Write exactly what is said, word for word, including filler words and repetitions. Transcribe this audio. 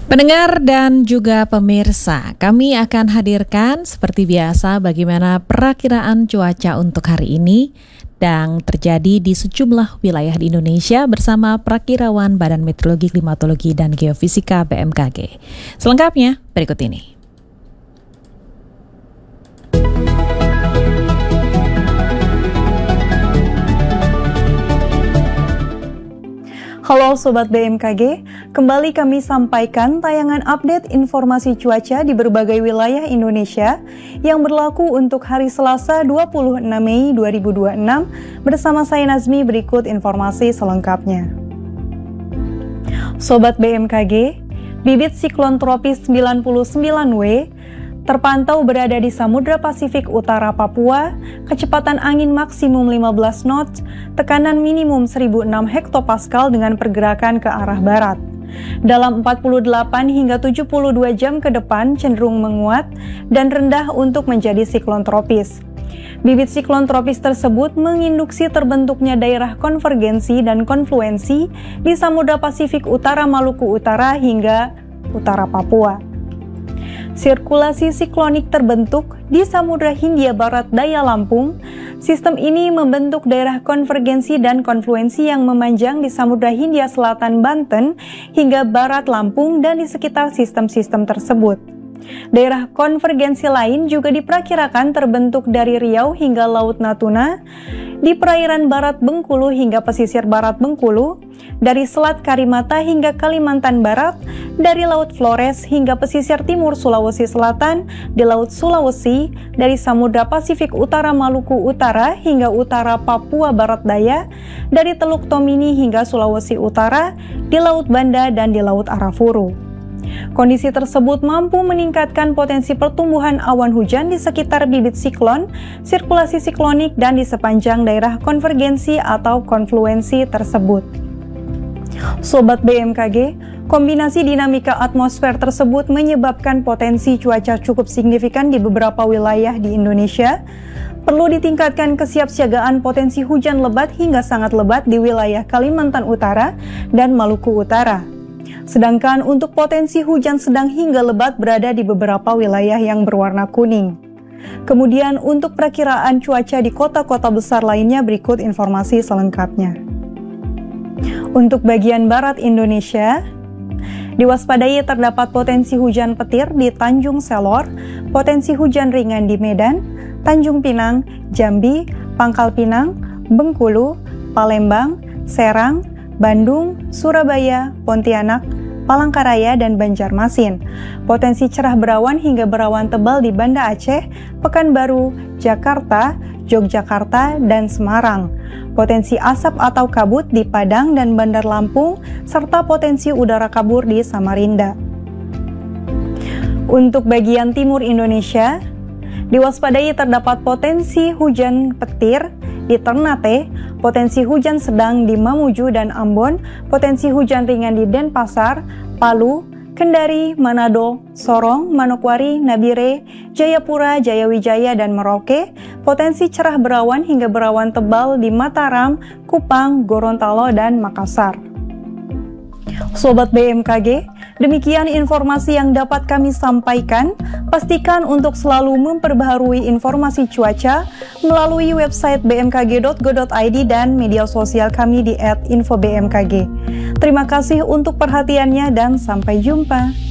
Pendengar dan juga pemirsa, kami akan hadirkan seperti biasa bagaimana perakiraan cuaca untuk hari ini yang terjadi di sejumlah wilayah di Indonesia bersama perakirawan Badan Meteorologi, Klimatologi, dan Geofisika B M K G. Selengkapnya berikut ini. Halo Sobat B M K G, kembali kami sampaikan tayangan update informasi cuaca di berbagai wilayah Indonesia yang berlaku untuk hari Selasa dua puluh enam Mei dua ribu dua puluh enam bersama saya Nazmi. Berikut informasi selengkapnya. Sobat B M K G, bibit siklon tropis sembilan puluh sembilan W terpantau berada di Samudra Pasifik Utara Papua, kecepatan angin maksimum lima belas knots, tekanan minimum seribu enam hektopascal dengan pergerakan ke arah barat. Dalam empat puluh delapan hingga tujuh puluh dua jam ke depan cenderung menguat dan rendah untuk menjadi siklon tropis. Bibit siklon tropis tersebut menginduksi terbentuknya daerah konvergensi dan konfluensi di Samudra Pasifik Utara Maluku Utara hingga Utara Papua. Sirkulasi siklonik terbentuk di Samudra Hindia Barat Daya Lampung. Sistem ini membentuk daerah konvergensi dan konfluensi yang memanjang di Samudra Hindia Selatan Banten hingga Barat Lampung dan di sekitar sistem-sistem tersebut. Daerah konvergensi lain juga diperkirakan terbentuk dari Riau hingga Laut Natuna, di perairan barat Bengkulu hingga pesisir barat Bengkulu, dari Selat Karimata hingga Kalimantan Barat, dari Laut Flores hingga pesisir timur Sulawesi Selatan, di Laut Sulawesi, dari Samudra Pasifik Utara Maluku Utara hingga utara Papua Barat Daya, dari Teluk Tomini hingga Sulawesi Utara, di Laut Banda dan di Laut Arafuru. Kondisi tersebut mampu meningkatkan potensi pertumbuhan awan hujan di sekitar bibit siklon, sirkulasi siklonik, dan di sepanjang daerah konvergensi atau konfluensi tersebut. Sobat B M K G, kombinasi dinamika atmosfer tersebut menyebabkan potensi cuaca cukup signifikan di beberapa wilayah di Indonesia. Perlu ditingkatkan kesiapsiagaan potensi hujan lebat hingga sangat lebat di wilayah Kalimantan Utara dan Maluku Utara. Sedangkan untuk potensi hujan sedang hingga lebat berada di beberapa wilayah yang berwarna kuning. Kemudian untuk perakiraan cuaca di kota-kota besar lainnya berikut informasi selengkapnya. Untuk bagian barat Indonesia, diwaspadai terdapat potensi hujan petir di Tanjung Selor, potensi hujan ringan di Medan, Tanjung Pinang, Jambi, Pangkal Pinang, Bengkulu, Palembang, Serang, Bandung, Surabaya, Pontianak, Palangkaraya, dan Banjarmasin. Potensi cerah berawan hingga berawan tebal di Banda Aceh, Pekanbaru, Jakarta, Yogyakarta, dan Semarang. Potensi asap atau kabut di Padang dan Bandar Lampung, serta potensi udara kabur di Samarinda. Untuk bagian timur Indonesia, diwaspadai terdapat potensi hujan petir di Ternate, potensi hujan sedang di Mamuju dan Ambon, potensi hujan ringan di Denpasar, Palu, Kendari, Manado, Sorong, Manokwari, Nabire, Jayapura, Jayawijaya, dan Merauke, potensi cerah berawan hingga berawan tebal di Mataram, Kupang, Gorontalo, dan Makassar. Sobat B M K G, demikian informasi yang dapat kami sampaikan. Pastikan untuk selalu memperbaharui informasi cuaca melalui website b m k g dot go dot i d dan media sosial kami di et info b m k g. Terima kasih untuk perhatiannya dan sampai jumpa.